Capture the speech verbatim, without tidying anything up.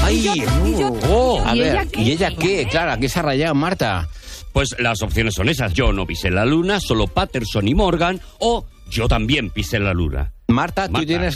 Ay, ¿Y yo? ¿Y yo? oh, ¿Y a ella ver, qué? ¿y ella qué? Claro, ¿a qué se ha rayado, Marta? Pues las opciones son esas. Yo no pisé la luna, solo Patterson y Morgan, o yo también pisé la luna. Marta, tú Marta. tienes